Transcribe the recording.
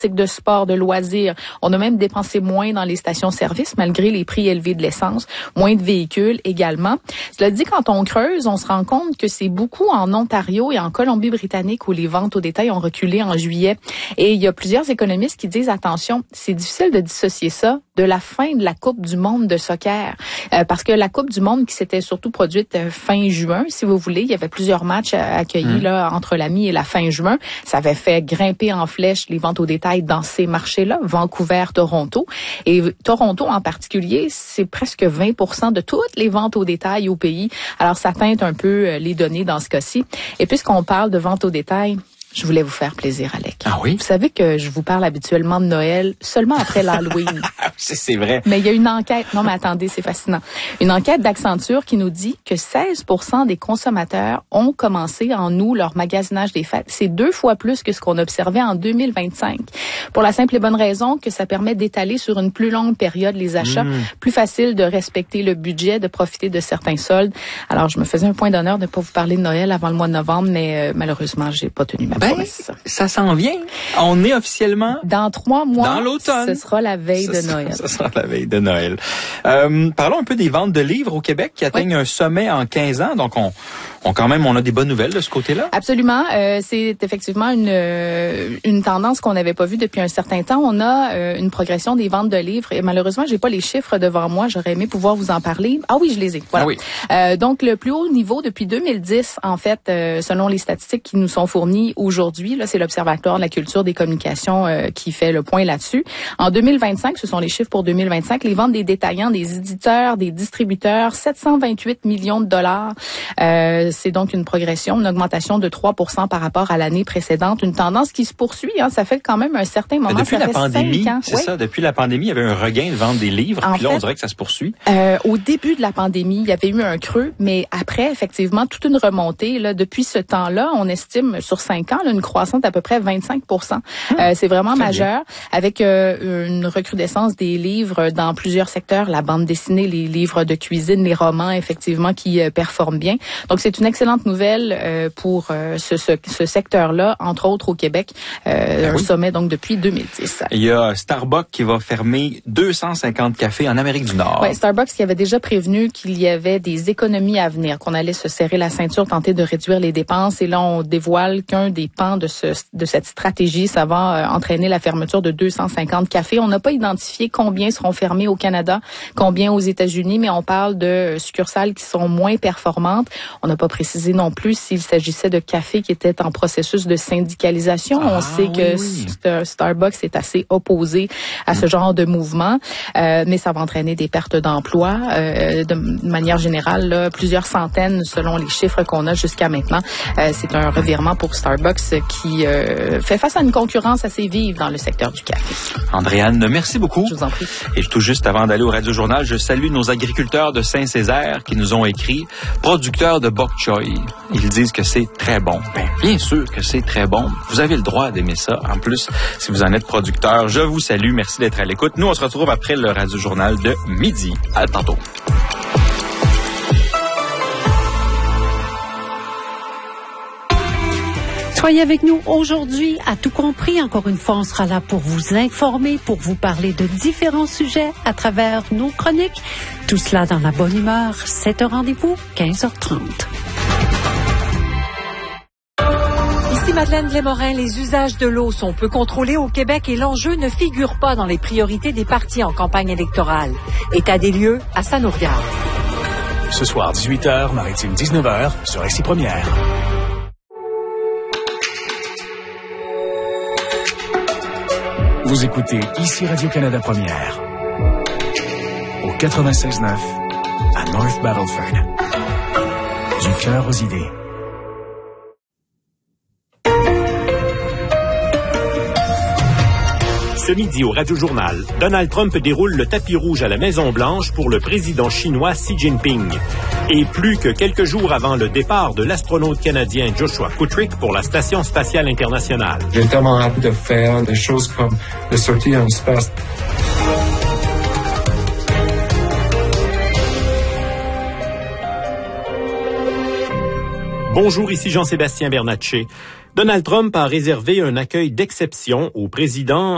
de sport, de loisirs. On a même dépensé moins dans les stations-service malgré les prix élevés de l'essence, moins de véhicules également. Cela dit, quand on creuse, on se rend compte que c'est beaucoup en Ontario et en Colombie-Britannique où les ventes au détail ont reculé en juillet. Et il y a plusieurs économistes qui disent, attention, c'est difficile de dissocier ça de la fin de la Coupe du monde de soccer. Parce que la Coupe du monde qui s'était surtout produite fin juin, si vous voulez, il y avait plusieurs matchs accueillis là entre la mi et la fin juin. Ça avait fait grimper en flèche les ventes au détail dans ces marchés-là, Vancouver, Toronto. Et Toronto en particulier, c'est presque 20% de toutes les ventes au détail au pays. Alors, ça teinte un peu les données dans ce cas-ci. Et puisqu'on parle de ventes au détail, je voulais vous faire plaisir, Alec. Ah oui? Vous savez que je vous parle habituellement de Noël seulement après l'Halloween. C'est vrai. Mais il y a une enquête. Non, mais attendez, c'est fascinant. Une enquête d'Accenture qui nous dit que 16% des consommateurs ont commencé en août leur magasinage des fêtes. C'est 2 fois plus que ce qu'on observait en 2025. Pour la simple et bonne raison que ça permet d'étaler sur une plus longue période les achats, plus facile de respecter le budget, de profiter de certains soldes. Alors, je me faisais un point d'honneur de ne pas vous parler de Noël avant le mois de novembre, mais malheureusement, j'ai pas tenu ma promesse. Ça s'en vient. On est officiellement dans 3 mois. Dans l'automne. Ce sera la veille de Noël. Ce sera la veille de Noël. Parlons un peu des ventes de livres au Québec qui atteignent un sommet en 15 ans. Donc, on a des bonnes nouvelles de ce côté-là. Absolument. C'est effectivement une tendance qu'on n'avait pas vue depuis un certain temps. On a une progression des ventes de livres et malheureusement, j'ai pas les chiffres devant moi. J'aurais aimé pouvoir vous en parler. Ah oui, je les ai. Voilà. Ah oui. Donc, le plus haut niveau depuis 2010, en fait, selon les statistiques qui nous sont fournies aujourd'hui, là, c'est l'Observatoire de la culture des communications qui fait le point là-dessus. En 2025, ce sont les chiffres pour 2025, les ventes des détaillants, des éditeurs, des distributeurs, 728 millions de dollars. C'est donc une progression, une augmentation de 3% par rapport à l'année précédente. Une tendance qui se poursuit. Hein, ça fait quand même un certain moment. Depuis la pandémie, 5 ans. c'est ça. Depuis la pandémie, il y avait un regain de vente des livres. Puis là, on dirait que ça se poursuit. Au début de la pandémie, il y avait eu un creux, mais après, effectivement, toute une remontée. Là, depuis ce temps-là, on estime sur 5 ans là, une croissance d'à peu près 25%. C'est vraiment majeur, avec une recrudescence des livres dans plusieurs secteurs, la bande dessinée, les livres de cuisine, les romans, effectivement, qui performent bien. Donc, c'est une excellente nouvelle pour ce secteur-là, entre autres au Québec, un sommet donc depuis 2010. Il y a Starbucks qui va fermer 250 cafés en Amérique du Nord. Oui, Starbucks qui avait déjà prévenu qu'il y avait des économies à venir, qu'on allait se serrer la ceinture, tenter de réduire les dépenses. Et là, on dévoile qu'un des pans de cette stratégie, ça va entraîner la fermeture de 250 cafés. On n'a pas identifié combien seront fermés au Canada, combien aux États-Unis, mais on parle de succursales qui sont moins performantes. On n'a pas précisé non plus s'il s'agissait de cafés qui étaient en processus de syndicalisation. On sait que Starbucks est assez opposé à ce genre de mouvement, mais ça va entraîner des pertes d'emplois. De manière générale, là, plusieurs centaines selon les chiffres qu'on a jusqu'à maintenant. C'est un revirement pour Starbucks qui fait face à une concurrence assez vive dans le secteur du café. Andréane, merci beaucoup. Je vous en prie. Et tout juste avant d'aller au Radio-Journal, je salue nos agriculteurs de Saint-Césaire qui nous ont écrit « Producteurs de bok choy ». Ils disent que c'est très bon. Bien sûr que c'est très bon. Vous avez le droit d'aimer ça. En plus, si vous en êtes producteur, je vous salue. Merci d'être à l'écoute. Nous, on se retrouve après le Radio-Journal de midi. À tantôt. Soyez avec nous aujourd'hui à Tout compris. Encore une fois, on sera là pour vous informer, pour vous parler de différents sujets à travers nos chroniques. Tout cela dans la bonne humeur. C'est un rendez-vous, 15h30. Ici Madeleine Glémorin, les usages de l'eau sont peu contrôlés au Québec et l'enjeu ne figure pas dans les priorités des partis en campagne électorale. État des lieux à Sanouriard. Ce soir, 18h, Maritime 19h, sur Ici Première. Vous écoutez Ici Radio-Canada Première, au 96.9, à North Battleford. Du cœur aux idées. Ce midi au Radio-Journal, Donald Trump déroule le tapis rouge à la Maison-Blanche pour le président chinois Xi Jinping. Et plus que quelques jours avant le départ de l'astronaute canadien Joshua Kutrick pour la Station spatiale internationale. J'ai tellement hâte de faire des choses comme de sortir en espace. Bonjour, ici Jean-Sébastien Bernatchez. Donald Trump a réservé un accueil d'exception au président